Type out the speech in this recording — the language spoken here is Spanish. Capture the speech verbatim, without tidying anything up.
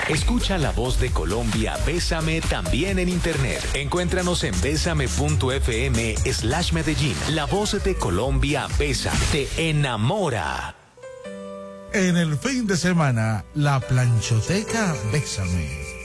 Escucha la voz de Colombia, Bésame, también en internet. Encuéntranos en bésame.fm slash Medellín. La voz de Colombia, Bésame, te enamora. En el fin de semana, la planchoteca Bésame.